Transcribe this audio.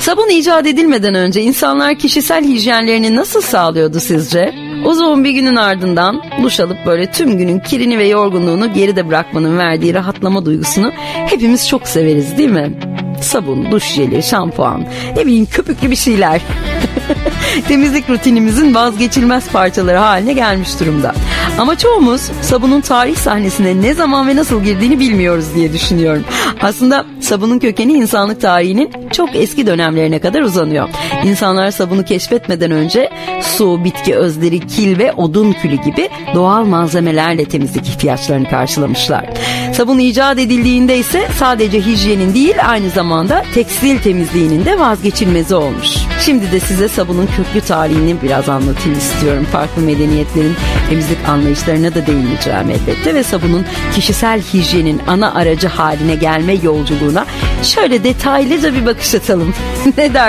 Sabun icat edilmeden önce insanlar kişisel hijyenlerini nasıl sağlıyordu sizce? Uzun bir günün ardından duş alıp böyle tüm günün kirini ve yorgunluğunu geride bırakmanın verdiği rahatlama duygusunu hepimiz çok severiz, değil mi? Sabun, duş jeli, şampuan, ne bileyim köpüklü bir şeyler. Temizlik rutinimizin vazgeçilmez parçaları haline gelmiş durumda. Ama çoğumuz sabunun tarih sahnesine ne zaman ve nasıl girdiğini bilmiyoruz diye düşünüyorum. Aslında sabunun kökeni insanlık tarihinin çok eski dönemlerine kadar uzanıyor. İnsanlar sabunu keşfetmeden önce su, bitki özleri, kil ve odun külü gibi doğal malzemelerle temizlik ihtiyaçlarını karşılamışlar. Sabun icat edildiğinde ise sadece hijyenin değil, aynı zamanda tekstil temizliğinin de vazgeçilmezi olmuş. Şimdi de size sabunun köklü tarihini biraz anlatayım istiyorum. Farklı medeniyetlerin temizlik anlayışlarına da değineceğim elbette ve sabunun kişisel hijyenin ana aracı haline gelme yolculuğuna şöyle detaylıca bir bakış atalım. Ne der?